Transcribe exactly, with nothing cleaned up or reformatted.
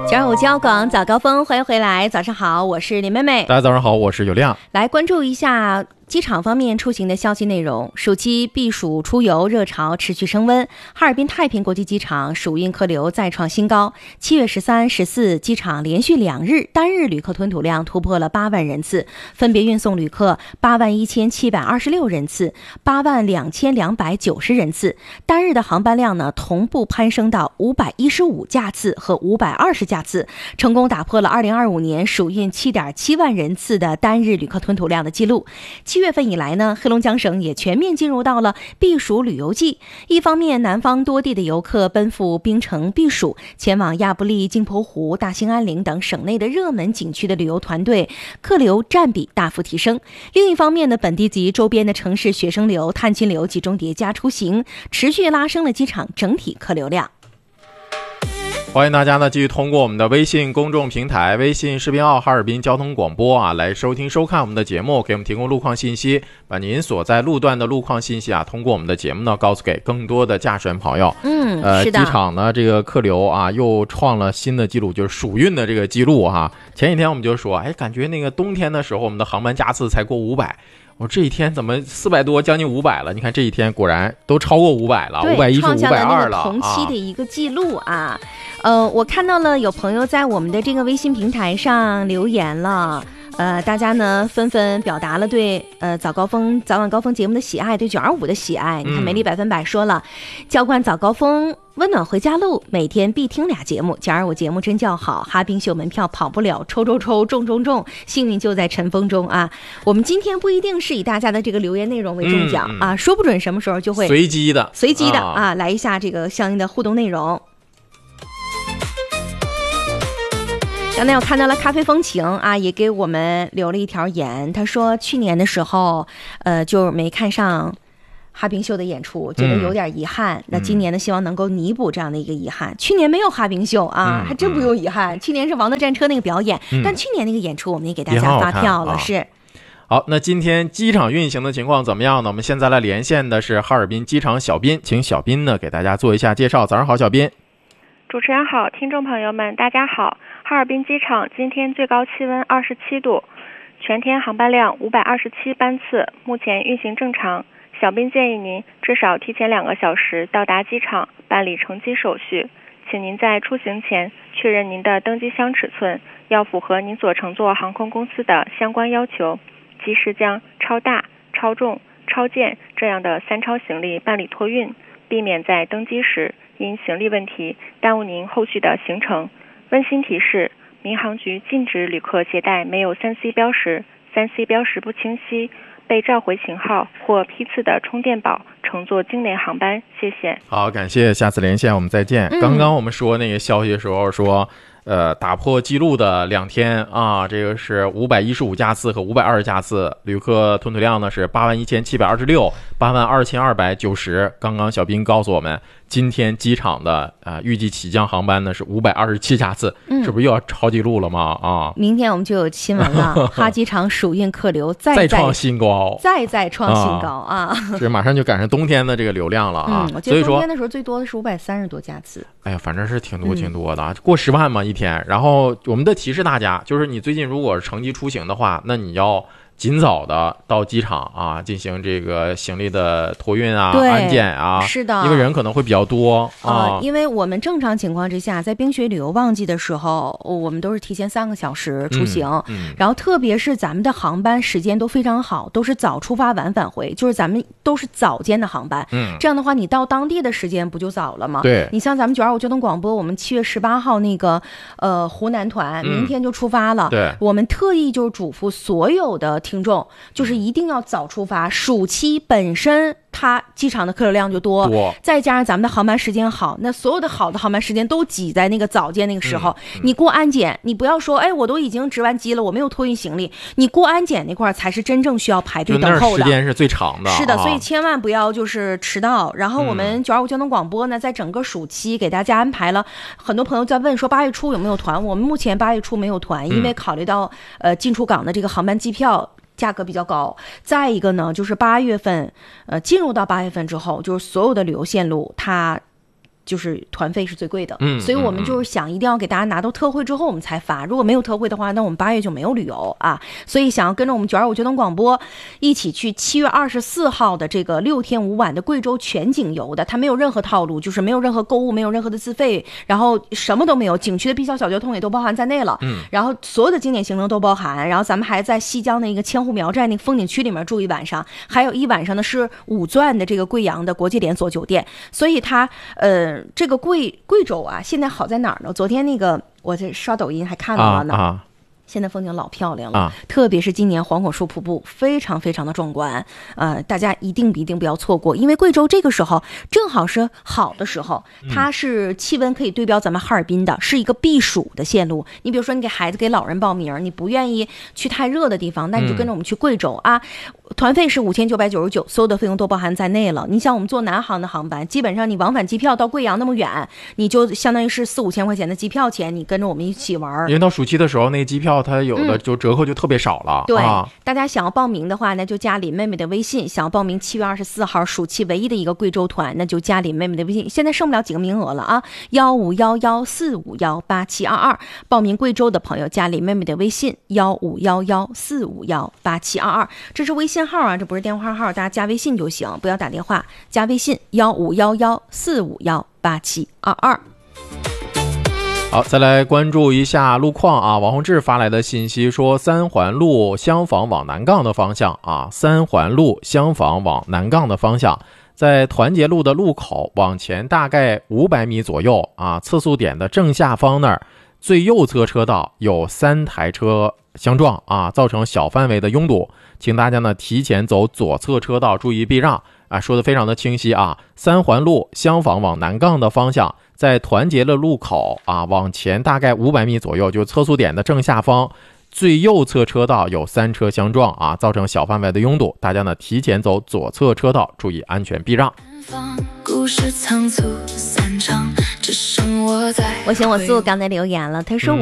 九二五交广早高峰，欢迎回来，早上好，我是林妹妹。 大家早上好，我是有亮。 来关注一下机场方面出行的消息内容。暑期避暑出游热潮持续升温，哈尔滨太平国际机场暑运客流再创新高。七月十三、十四，机场连续两日单日旅客吞吐量突破了八万人次，分别运送旅客八万一千七百二十六人次、八万两千两百九十人次。单日的航班量呢，同步攀升到五百一十五架次和五百二十架次，成功打破了二零二五年暑运七点七万人次的单日旅客吞吐量的记录。七月份以来呢，黑龙江省也全面进入到了避暑旅游季。一方面，南方多地的游客奔赴槟城避暑，前往亚布力、镜泊湖、大兴安岭等省内的热门景区的旅游团队客流占比大幅提升。另一方面呢，本地及周边的城市学生流、探亲流集中叠加出行，持续拉升了机场整体客流量。 欢迎大家呢继续通过我们的微信公众平台、微信视频号哈尔滨交通广播啊，来收听收看我们的节目，给我们提供路况信息，把您所在路段的路况信息啊，通过我们的节目呢，告诉给更多的驾驶员朋友。 嗯， 呃， 是的。 机场呢这个客流啊又创了新的记录，就是暑运的这个记录哈、啊。前几天我们就说，哎，感觉那个冬天的时候，我们的航班架次才过五百。我这一天怎么四百多，将近五百了？你看这一天果然都超过五百了，五百一十、五百二了， 同期的一个记录啊。啊呃，我看到了有朋友在我们的这个微信平台上留言了。呃，大家呢纷纷表达了对呃早高峰早晚高峰节目的喜爱，对九二五的喜爱。你看美丽百分百说了，浇灌早高峰，温暖回家路，每天必听俩节目，九二五节目真叫好，哈冰秀门票跑不了，抽抽抽，中中中，幸运就在尘封中啊！我们今天不一定是以大家的这个留言内容为中奖、嗯嗯、啊，说不准什么时候就会随机的随机的 啊, 啊，来一下这个相应的互动内容。刚才我看到了咖啡风情啊，也给我们留了一条言。他说去年的时候，呃，就没看上哈冰秀的演出，觉得有点遗憾。嗯、那今年呢，希望能够弥补这样的一个遗憾。嗯、去年没有哈冰秀啊，嗯、还真不用遗憾。嗯、去年是王的战车那个表演，嗯、但去年那个演出我们也给大家发票了，啊、是。 好，那今天机场运行的情况怎么样呢？我们现在来连线的是哈尔滨机场小斌，请小斌呢给大家做一下介绍。早上好，小斌。 主持人好，听众朋友们大家好。哈尔滨机场今天最高气温二十七度，全天航班量五百二十七班次，目前运行正常。小斌建议您至少提前两个小时到达机场办理乘机手续，请您在出行前确认您的登机箱尺寸，要符合您所乘坐航空公司的相关要求，及时将超大、超重、超件这样的三超行李办理托运，避免在登机时因行李问题耽误您后续的行程。温馨提示，民航局禁止旅客携带没有 三 C 标识、三 C 标识不清晰、被召回型号或批次的充电宝乘坐境内航班，谢谢。 好，感谢，下次连线我们再见。嗯、刚刚我们说那个消息的时候说，呃，打破记录的两天啊，这个是五百一十五架次和五百二十架次，旅客吞吐量呢是八万一千七百二十六，八万二千二百九十。刚刚小斌告诉我们，今天机场的啊、呃、预计起降航班呢是五百二十七架次，嗯、是不是又要超记录了吗？啊， 明天我们就有新闻了，哈机场暑运客流再再创新高， 再再创新高啊！ 这、啊、马上就赶上冬天的这个流量了啊！ 嗯、我觉得冬天的时候最多的是五百三十多架次。 哎呀，反正是挺多挺多的，嗯、过十万嘛一天。然后我们的提示大家，就是你最近如果是乘机出行的话，那你要尽早的到机场啊，进行这个行李的托运啊、安检啊， 是的， 因为人可能会比较多啊、 呃。因为我们正常情况之下，在冰雪旅游旺季的时候，我们都是提前三个小时出行，嗯嗯、然后特别是咱们的航班时间都非常好，都是早出发晚返回，就是咱们都是早间的航班。嗯，这样的话，你到当地的时间不就早了吗？ 对， 你像咱们九二五交通广播，我们七月十八号那个呃湖南团，明天就出发了。 嗯、对， 我们特意就是嘱咐所有的听众，就是一定要早出发。暑期本身它机场的客流量就多， 多再加上咱们的航班时间好，那所有的好的航班时间都挤在那个早间那个时候。嗯嗯、你过安检，你不要说，哎，我都已经值完机了，我没有托运行李。你过安检那块才是真正需要排队等候的， 时间是最长的。 是的，所以千万不要就是迟到。然后我们九二五交通广播呢，在整个暑期给大家安排了，很多朋友在问说八月初有没有团，我们目前八月初没有团，因为考虑到呃进出港的这个航班机票价格比较高。再一个呢，就是八月份，呃，进入到八月份之后，就是所有的旅游线路它就是团费是最贵的， 嗯， 所以我们就是想一定要给大家拿到特惠之后我们才发，如果没有特惠的话，那我们八月就没有旅游啊。所以想要跟着我们九二五交通广播一起去七月二十四号的这个六天五晚的贵州全景游的，它没有任何套路，就是没有任何购物，没有任何的自费，然后什么都没有，景区的必销小交通也都包含在内了， 嗯， 然后所有的景点行程都包含，然后咱们还在西江的一个千户苗寨那个风景区里面住一晚上，还有一晚上呢是五钻的这个贵阳的国际连锁酒店，所以它呃这个贵贵州啊现在好在哪儿呢？昨天那个我这刷抖音还看到了呢。 啊啊现在风景老漂亮了， 啊、 特别是今年黄果树瀑布非常非常的壮观，呃，大家一定一定不要错过，因为贵州这个时候正好是好的时候，它是气温可以对标咱们哈尔滨的，是一个避暑的线路。你比如说你给孩子给老人报名，你不愿意去太热的地方，那你就跟着我们去贵州、嗯、啊，团费是五千九百九十九，所有的费用都包含在内了。你像我们坐南航的航班，基本上你往返机票到贵阳那么远，你就相当于是四五千块钱的机票钱，你跟着我们一起玩。 因为到暑期的时候，那个机票它有的就折扣就特别少了。嗯、 对、 啊， 大家想要报名的话，那就加林妹妹的微信。想要报名七月二十四号暑期唯一的一个贵州团，那就加林妹妹的微信。现在剩不了几个名额了啊，幺五幺幺四五幺八七二二。报名贵州的朋友加林妹妹的微信幺五幺幺四五幺八七二二，这是微信号啊，这不是电话号，大家加微信就行，不要打电话，加微信幺五幺幺四五幺八七二二。 好，再来关注一下路况啊。王洪志发来的信息说，三环路襄樊往南杠的方向啊，三环路襄樊往南杠的方向，在团结路的路口往前大概五百米左右啊，测速点的正下方那儿，最右侧车道有三台车相撞啊，造成小范围的拥堵，请大家呢提前走左侧车道，注意避让啊。说的非常的清晰啊，三环路襄樊往南杠的方向，在团结的路口啊，往前大概五百米左右，就测速点的正下方，最右侧车道有三车相撞啊，造成小范围的拥堵，大家呢提前走左侧车道，注意安全避让。 故事仓促散场，只剩我在。我行我素刚才留言了，他说